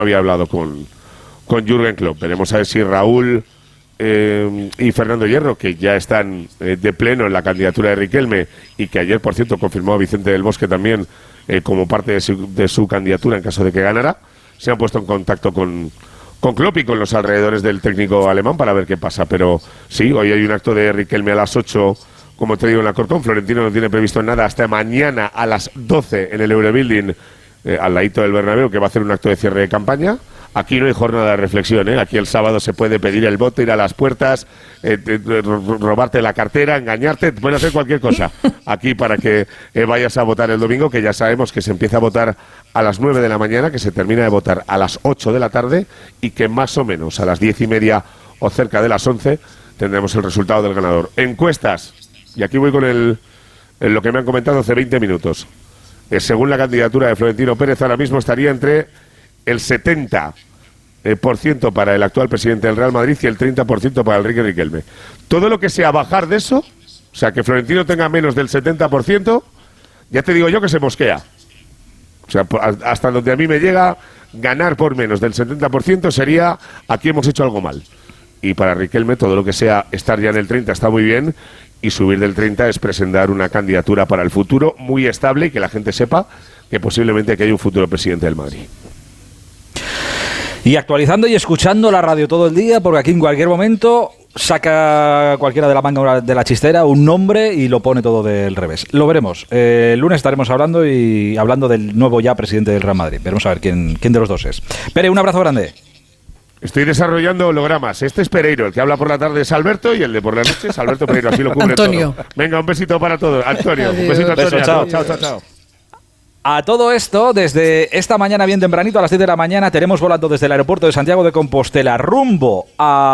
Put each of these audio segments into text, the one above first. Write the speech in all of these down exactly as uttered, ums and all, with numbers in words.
había hablado con, con Jürgen Klopp. Veremos a ver si Raúl eh, y Fernando Hierro, que ya están eh, de pleno en la candidatura de Riquelme y que ayer, por cierto, confirmó a Vicente del Bosque también eh, como parte de su, de su candidatura en caso de que ganara, se han puesto en contacto con, con Klopp y con los alrededores del técnico alemán para ver qué pasa. Pero sí, hoy hay un acto de Riquelme a las ocho, como te digo, en la Corcón. Florentino no tiene previsto nada hasta mañana a las doce en el Eurobuilding, eh, al ladito del Bernabéu, que va a hacer un acto de cierre de campaña. Aquí no hay jornada de reflexión, ¿eh? Aquí el sábado se puede pedir el voto, ir a las puertas, eh, eh, robarte la cartera, engañarte, pueden hacer cualquier cosa aquí para que eh, vayas a votar el domingo, que ya sabemos que se empieza a votar a las nueve de la mañana, que se termina de votar a las ocho de la tarde y que más o menos a las diez y media o cerca de las once tendremos el resultado del ganador. Encuestas, y aquí voy con el, el lo que me han comentado hace veinte minutos. Eh, según la candidatura de Florentino Pérez, ahora mismo estaría entre el setenta por ciento para el actual presidente del Real Madrid y el treinta por ciento para Enrique Riquelme. Todo lo que sea bajar de eso, o sea, que Florentino tenga menos del setenta por ciento, ya te digo yo que se mosquea. O sea, hasta donde a mí me llega, ganar por menos del setenta por ciento sería, aquí hemos hecho algo mal. Y para Riquelme, todo lo que sea estar ya en el treinta está muy bien, y subir del treinta es presentar una candidatura para el futuro muy estable y que la gente sepa que posiblemente que hay un futuro presidente del Madrid. Y actualizando y escuchando la radio todo el día, porque aquí en cualquier momento saca cualquiera de la manga de la chistera un nombre y lo pone todo del revés. Lo veremos. Eh, el lunes estaremos hablando y hablando del nuevo ya presidente del Real Madrid. Veremos a ver quién, quién de los dos es. Pere, un abrazo grande. Estoy desarrollando hologramas. Este es Pereiro, el que habla por la tarde es Alberto y el de por la noche es Alberto Pereiro. Así lo cubre Antonio. Todo. Venga, un besito para todos. Antonio, un besito, Antonio. Beso, chao, chao, chao, chao. A todo esto, desde esta mañana bien tempranito, a las diez de la mañana, tenemos volando desde el aeropuerto de Santiago de Compostela rumbo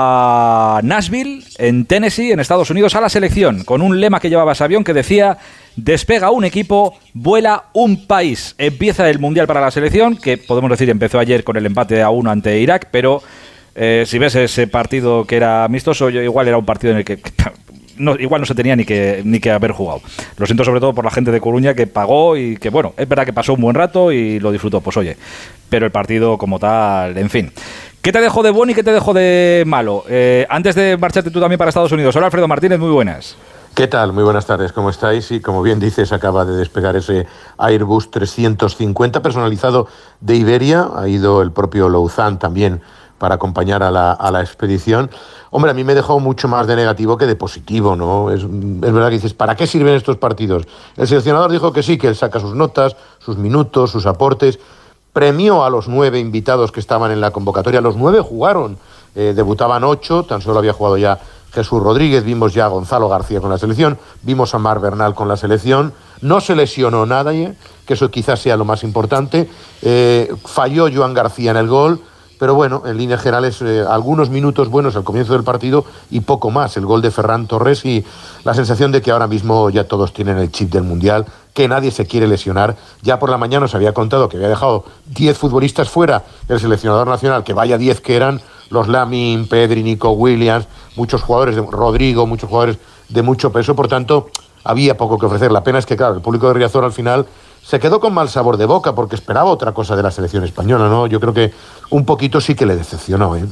a Nashville, en Tennessee, en Estados Unidos, a la selección, con un lema que llevaba ese avión que decía: despega un equipo, vuela un país. Empieza el Mundial para la selección, que podemos decir empezó ayer con el empate a uno ante Irak, pero eh, si ves ese partido que era amistoso, yo, igual era un partido en el que... No, igual no se tenía ni que ni que haber jugado. Lo siento sobre todo por la gente de Coruña que pagó y que, bueno, es verdad que pasó un buen rato y lo disfrutó, pues oye, pero el partido como tal, en fin. ¿Qué te dejó de bueno y qué te dejó de malo? Eh, antes de marcharte tú también para Estados Unidos. Hola, Alfredo Martínez, muy buenas. ¿Qué tal? Muy buenas tardes, ¿cómo estáis? Y como bien dices, acaba de despegar ese Airbus trescientos cincuenta personalizado de Iberia. Ha ido el propio Louzán también para acompañar a la, a la expedición. Hombre, a mí me dejó mucho más de negativo que de positivo, ¿no? Es, es verdad que dices, ¿para qué sirven estos partidos? El seleccionador dijo que sí, que él saca sus notas, sus minutos, sus aportes. Premió a los nueve invitados que estaban en la convocatoria. Los nueve jugaron, eh, debutaban ocho, tan solo había jugado ya Jesús Rodríguez, vimos ya a Gonzalo García con la selección, vimos a Marc Bernal con la selección. No se lesionó nadie, que eso quizás sea lo más importante. Eh, falló Joan García en el gol. Pero bueno, en líneas generales, eh, algunos minutos buenos al comienzo del partido y poco más. El gol de Ferran Torres y la sensación de que ahora mismo ya todos tienen el chip del Mundial, que nadie se quiere lesionar. Ya por la mañana os había contado que había dejado diez futbolistas fuera el seleccionador nacional, que vaya diez que eran, los Lamin, Pedri, Nico Williams, muchos jugadores, de Rodrigo, muchos jugadores de mucho peso. Por tanto, había poco que ofrecer. La pena es que, claro, el público de Riazor al final se quedó con mal sabor de boca porque esperaba otra cosa de la selección española, ¿no? Yo creo que un poquito sí que le decepcionó, ¿eh?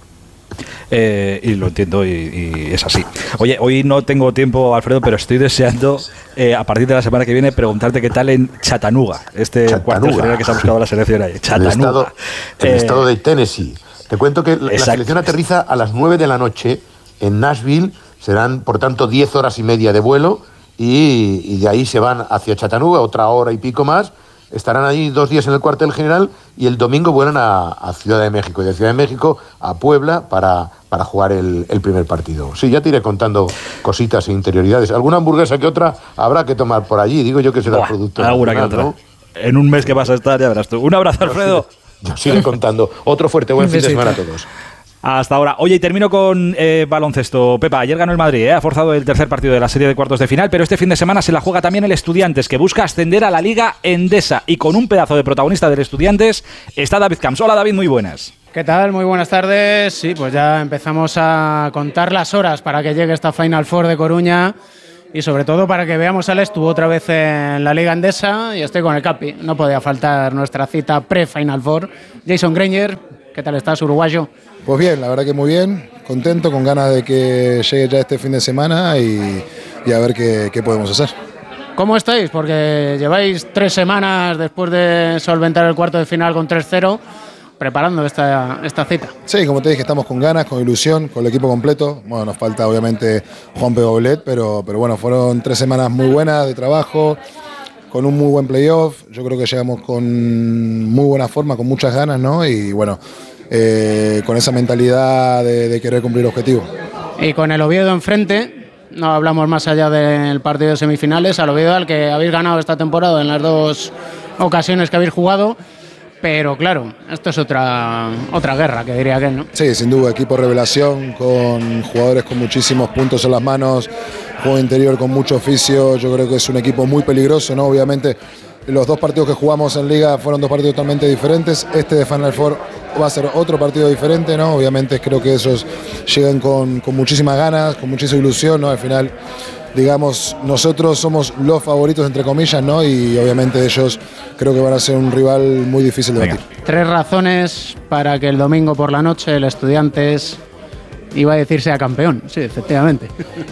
Eh, y lo entiendo y, y es así. Oye, hoy no tengo tiempo, Alfredo, pero estoy deseando, eh, a partir de la semana que viene, preguntarte qué tal en Chattanooga, este Chattanooga. cuartel general que se ha buscado la selección ahí. Chattanooga. El estado, el eh, estado de Tennessee. Te cuento que la, la selección aterriza a las nueve de la noche en Nashville, serán, por tanto, diez horas y media de vuelo. Y, y de ahí se van hacia Chattanooga, otra hora y pico más. Estarán ahí dos días en el cuartel general y el domingo vuelan a, a Ciudad de México. Y de Ciudad de México a Puebla para, para jugar el, el primer partido. Sí, ya te iré contando cositas e interioridades. Alguna hamburguesa que otra habrá que tomar por allí. Digo yo que será el producto. Alguna que otra. ¿No? En un mes que vas a estar, ya verás tú. Un abrazo, Alfredo. Yo sigo contando. Otro fuerte buen fin de semana a todos. Hasta ahora. Oye, y termino con eh, baloncesto. Pepa, ayer ganó el Madrid, ¿eh? Ha forzado el tercer partido de la serie de cuartos de final, pero este fin de semana se la juega también el Estudiantes, que busca ascender a la Liga Endesa. Y con un pedazo de protagonista del Estudiantes está David Camps. Hola, David, muy buenas. ¿Qué tal? Muy buenas tardes. Sí, pues ya empezamos a contar las horas para que llegue esta Final Four de Coruña. y sobre todo para que veamos al Estu otra vez en la Liga Endesa y estoy con el Capi. No podía faltar nuestra cita pre-Final Four. Jason Granger, ¿qué tal estás, uruguayo? Pues bien, la verdad que muy bien, contento, con ganas de que llegue ya este fin de semana y, y a ver qué, qué podemos hacer. ¿Cómo estáis? Porque lleváis tres semanas después de solventar el cuarto de final con tres cero, preparando esta, esta cita. Sí, como te dije, estamos con ganas, con ilusión, con el equipo completo. Bueno, nos falta obviamente Juan Peboblet, pero, pero bueno, fueron tres semanas muy buenas de trabajo, con un muy buen playoff. Yo creo que llegamos con muy buena forma, con muchas ganas, ¿no? Y bueno, eh, con esa mentalidad de, de querer cumplir objetivos. Y con el Oviedo enfrente, no hablamos más allá del partido de semifinales, al Oviedo al que habéis ganado esta temporada en las dos ocasiones que habéis jugado. Pero claro, esto es otra otra guerra, que diría aquel, ¿no? Sí, sin duda, equipo revelación, con jugadores con muchísimos puntos en las manos, juego interior con mucho oficio. Yo creo que es un equipo muy peligroso, ¿no? Obviamente, los dos partidos que jugamos en Liga fueron dos partidos totalmente diferentes. Este de Final Four va a ser otro partido diferente, ¿no? Obviamente creo que esos llegan con, con muchísimas ganas, con muchísima ilusión, ¿no? Al final, digamos, nosotros somos los favoritos, entre comillas, ¿no? Y obviamente ellos creo que van a ser un rival muy difícil de Venga. batir. Tres razones para que el domingo por la noche el Estudiantes, iba a decir, sea campeón. Sí, efectivamente.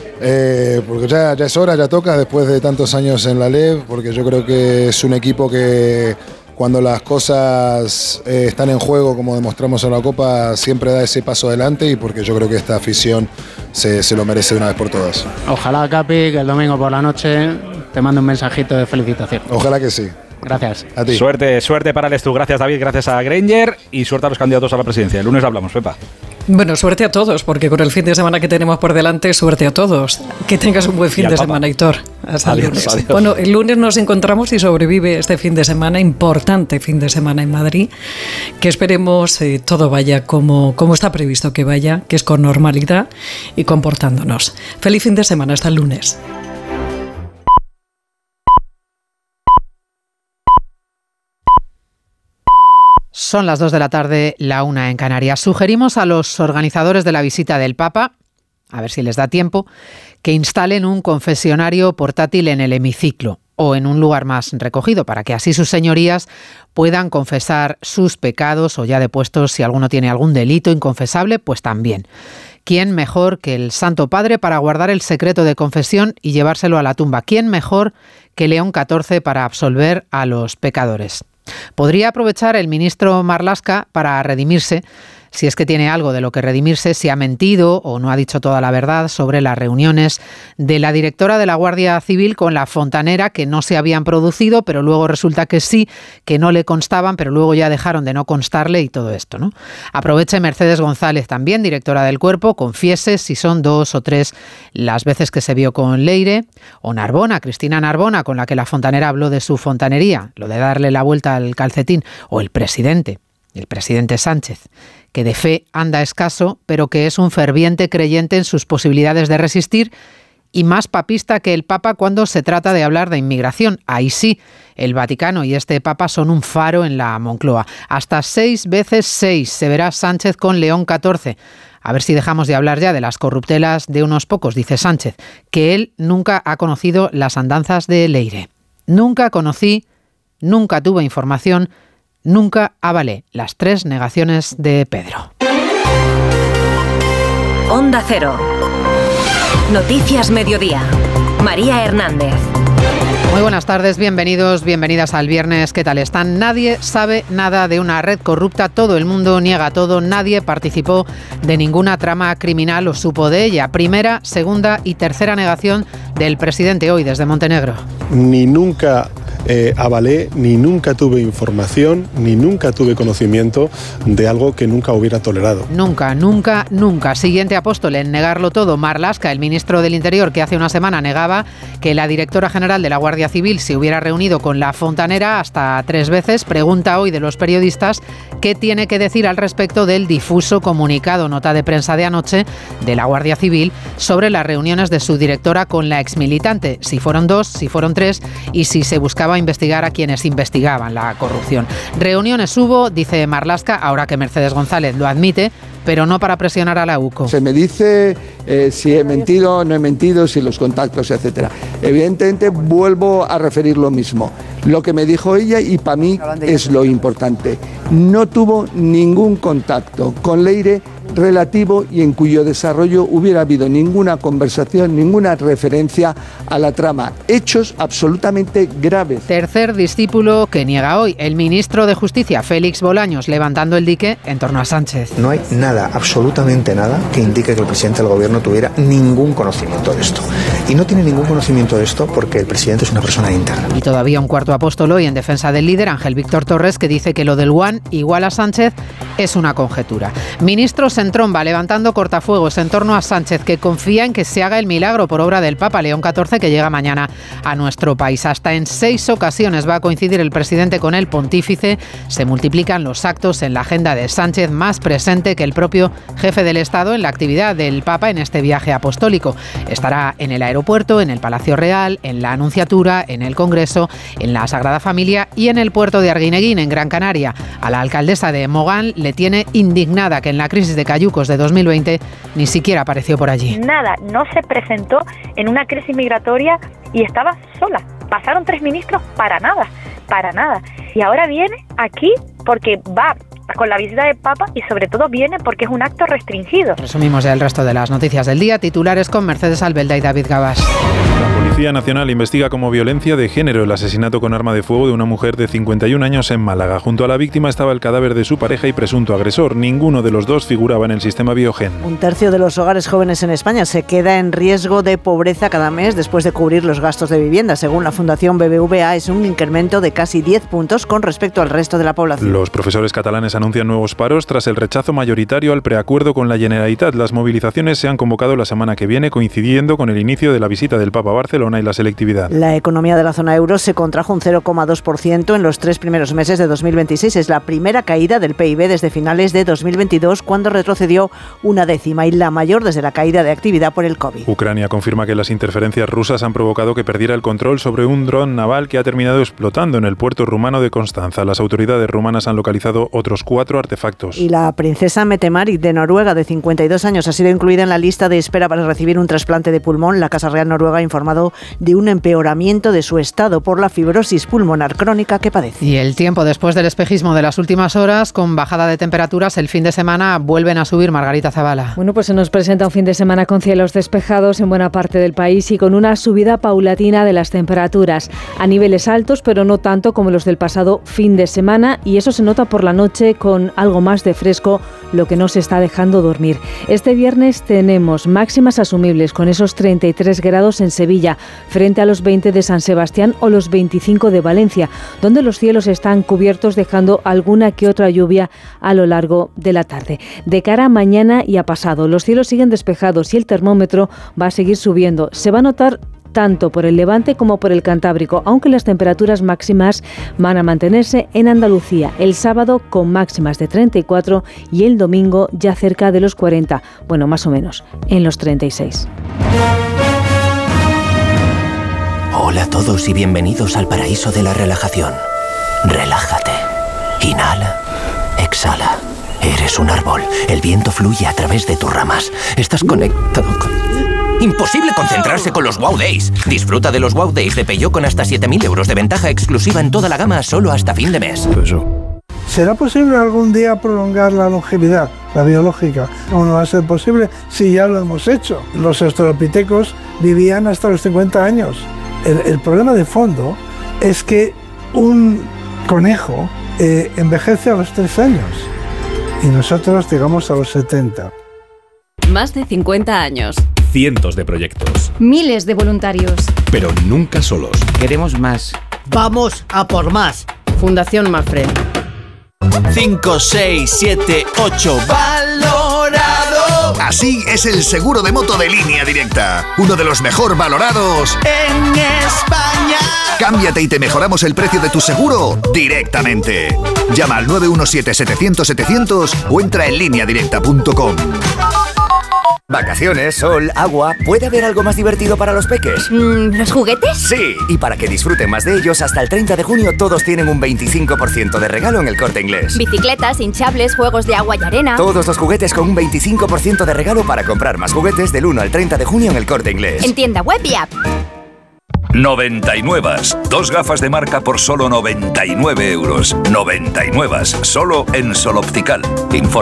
Eh, porque ya, ya es hora, ya toca, después de tantos años en la L E V, porque yo creo que es un equipo que cuando las cosas eh, están en juego, como demostramos en la Copa, siempre da ese paso adelante, y porque yo creo que esta afición se, se lo merece de una vez por todas. Ojalá, Capi, que el domingo por la noche te mande un mensajito de felicitación. Ojalá que sí. Gracias. A ti. Suerte, suerte para el Estu. Gracias, David. Gracias a Granger. Y suerte a los candidatos a la presidencia. El lunes hablamos, Pepa. Bueno, suerte a todos, porque con el fin de semana que tenemos por delante, suerte a todos. Que tengas un buen fin de semana, Héctor. Hasta el lunes. Adiós. Bueno, el lunes nos encontramos y sobrevive este fin de semana, importante fin de semana en Madrid, que esperemos eh, todo vaya como, como está previsto que vaya, que es con normalidad y comportándonos. Feliz fin de semana, hasta el lunes. Son las dos de la tarde, la una en Canarias. Sugerimos a los organizadores de la visita del Papa, a ver si les da tiempo, que instalen un confesionario portátil en el hemiciclo o en un lugar más recogido, para que así sus señorías puedan confesar sus pecados, o ya de puestos, si alguno tiene algún delito inconfesable, pues también. ¿Quién mejor que el Santo Padre para guardar el secreto de confesión y llevárselo a la tumba? ¿Quién mejor que León catorce para absolver a los pecadores? Podría aprovechar el ministro Marlaska para redimirse, si es que tiene algo de lo que redimirse, si ha mentido o no ha dicho toda la verdad sobre las reuniones de la directora de la Guardia Civil con la fontanera, que no se habían producido, pero luego resulta que sí, que no le constaban, pero luego ya dejaron de no constarle, y todo esto, ¿no? Aproveche Mercedes González, también directora del Cuerpo, confiese si son dos o tres las veces que se vio con Leire, o Narbona, Cristina Narbona, con la que la fontanera habló de su fontanería, lo de darle la vuelta al calcetín, o el presidente, el presidente Sánchez, que de fe anda escaso, pero que es un ferviente creyente en sus posibilidades de resistir, y más papista que el Papa cuando se trata de hablar de inmigración. Ahí sí, el Vaticano y este Papa son un faro en la Moncloa. Hasta seis veces seis se verá Sánchez con León catorce. A ver si dejamos de hablar ya de las corruptelas de unos pocos, dice Sánchez, que él nunca ha conocido las andanzas de Leire. Nunca conocí, nunca tuve información, nunca avalé. Las tres negaciones de Pedro. Onda Cero. Noticias Mediodía. María Hernández. Muy buenas tardes, bienvenidos, bienvenidas al viernes. ¿Qué tal están? Nadie sabe nada de una red corrupta, todo el mundo niega todo, nadie participó de ninguna trama criminal o supo de ella. Primera, segunda y tercera negación del presidente hoy desde Montenegro. Ni nunca eh, avalé, ni nunca tuve información, ni nunca tuve conocimiento de algo que nunca hubiera tolerado. Nunca, nunca, nunca. Siguiente apóstol en negarlo todo, Marlaska, el ministro del Interior, que hace una semana negaba que la directora general de la Guardia Civil se hubiera reunido con la fontanera hasta tres veces. Pregunta hoy de los periodistas qué tiene que decir al respecto del difuso comunicado, nota de prensa de anoche de la Guardia Civil sobre las reuniones de su directora con la exmilitante, si fueron dos, si fueron tres y si se buscaba a investigar a quienes investigaban la corrupción. Reuniones hubo, dice Marlaska, ahora que Mercedes González lo admite, pero no para presionar a la U C O. Se me dice eh, si he mentido, no he mentido, si los contactos, etcétera. Evidentemente vuelvo a referir lo mismo. Lo que me dijo ella, y para mí es lo importante, no tuvo ningún contacto con Leire relativo y en cuyo desarrollo hubiera habido ninguna conversación, ninguna referencia a la trama. Hechos absolutamente graves. Tercer discípulo que niega hoy, el ministro de Justicia, Félix Bolaños, levantando el dique en torno a Sánchez. No hay nada, absolutamente nada, que indique que el presidente del gobierno tuviera ningún conocimiento de esto. Y no tiene ningún conocimiento de esto porque el presidente es una persona íntegra. Y todavía un cuarto apóstolo y en defensa del líder, Ángel Víctor Torres, que dice que lo del One igual a Sánchez es una conjetura. Ministros en tromba, levantando cortafuegos en torno a Sánchez, que confía en que se haga el milagro por obra del Papa León catorce, que llega mañana a nuestro país. Hasta en seis ocasiones va a coincidir el presidente con el pontífice. Se multiplican los actos en la agenda de Sánchez, más presente que el propio jefe del Estado en la actividad del Papa en este viaje apostólico. Estará en el aeropuerto, en el Palacio Real, en la Anunciatura, en el Congreso, en la Sagrada Familia y en el puerto de Arguineguín, en Gran Canaria. A la alcaldesa de Mogán le tiene indignada que en la crisis de Cayucos de dos mil veinte ni siquiera apareció por allí. Nada, no se presentó en una crisis migratoria y estaba sola. Pasaron tres ministros para nada, para nada. Y ahora viene aquí porque va con la visita del Papa y sobre todo viene porque es un acto restringido. Resumimos ya el resto de las noticias del día. Titulares con Mercedes Albelda y David Gabás. La Policía Nacional investiga como violencia de género el asesinato con arma de fuego de una mujer de cincuenta y un años en Málaga. Junto a la víctima estaba el cadáver de su pareja y presunto agresor. Ninguno de los dos figuraba en el sistema Biogen. Un tercio de los hogares jóvenes en España se queda en riesgo de pobreza cada mes después de cubrir los gastos de vivienda. Según la Fundación B B V A, es un incremento de casi diez puntos con respecto al resto de la población. Los profesores catalanes anuncian nuevos paros tras el rechazo mayoritario al preacuerdo con la Generalitat. Las movilizaciones se han convocado la semana que viene, coincidiendo con el inicio de la visita del Papa a Barcelona y la selectividad. La economía de la zona euro se contrajo un cero coma dos por ciento en los tres primeros meses de dos mil veintiséis. Es la primera caída del P I B desde finales de dos mil veintidós, cuando retrocedió una décima, y la mayor desde la caída de actividad por el COVID. Ucrania confirma que las interferencias rusas han provocado que perdiera el control sobre un dron naval que ha terminado explotando en el puerto rumano de Constanza. Las autoridades rumanas han localizado otros cuatro artefactos. Y la princesa Mette-Marit de Noruega, de cincuenta y dos años, ha sido incluida en la lista de espera para recibir un trasplante de pulmón. La Casa Real Noruega ha informado de un empeoramiento de su estado por la fibrosis pulmonar crónica que padece. Y el tiempo después del espejismo de las últimas horas, con bajada de temperaturas, el fin de semana vuelven a subir. Margarita Zavala. Bueno, pues se nos presenta un fin de semana con cielos despejados en buena parte del país y con una subida paulatina de las temperaturas a niveles altos, pero no tanto como los del pasado fin de semana, y eso se nota por la noche con algo más de fresco, lo que no se está dejando dormir. Este viernes tenemos máximas asumibles con esos treinta y tres grados en Sevilla, frente a los veinte de San Sebastián o los veinticinco de Valencia, donde los cielos están cubiertos, dejando alguna que otra lluvia a lo largo de la tarde. De cara a mañana y a pasado, los cielos siguen despejados y el termómetro va a seguir subiendo. Se va a notar tanto por el Levante como por el Cantábrico, aunque las temperaturas máximas van a mantenerse en Andalucía el sábado con máximas de treinta y cuatro y el domingo ya cerca de los cuarenta, bueno, más o menos, en los treinta y seis. Hola a todos y bienvenidos al paraíso de la relajación. Relájate. Inhala. Exhala. Eres un árbol. El viento fluye a través de tus ramas. Estás conectado con... Imposible concentrarse con los Wow Days. Disfruta de los Wow Days de Peugeot con hasta siete mil euros de ventaja exclusiva en toda la gama solo hasta fin de mes. ¿Será posible algún día prolongar la longevidad, la biológica? ¿Cómo no va a ser posible si ya lo hemos hecho? Los australopitecos vivían hasta los cincuenta años. El, el problema de fondo es que un conejo eh, envejece a los tres años y nosotros llegamos a los setenta. Más de cincuenta años. Cientos de proyectos. Miles de voluntarios. Pero nunca solos. Queremos más. Vamos a por más. Fundación Mafre. cinco, seis, siete, ocho. ¡Valorado! Así es el seguro de moto de Línea Directa. Uno de los mejor valorados en España. Cámbiate y te mejoramos el precio de tu seguro directamente. Llama al nueve uno siete, setecientos, setecientos o entra en línea directa punto com. Vacaciones, sol, agua. ¿Puede haber algo más divertido para los peques? Mm, ¿Los juguetes? Sí, y para que disfruten más de ellos, hasta el treinta de junio todos tienen un veinticinco por ciento de regalo en El Corte Inglés. Bicicletas, hinchables, juegos de agua y arena. Todos los juguetes con un veinticinco por ciento de regalo para comprar más juguetes del uno al treinta de junio en El Corte Inglés. En tienda web y app. noventa y nueve. Dos gafas de marca por solo noventa y nueve euros. noventa y nueve. Solo en Sol Optical. Informa